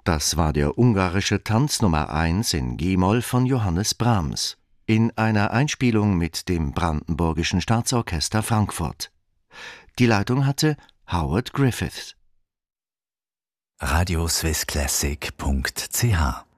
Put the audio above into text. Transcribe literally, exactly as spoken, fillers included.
Das war der ungarische Tanz Nummer eins in G-Moll von Johannes Brahms in einer Einspielung mit dem Brandenburgischen Staatsorchester Frankfurt. Die Leitung hatte Howard Griffiths. radioswissclassic punkt c h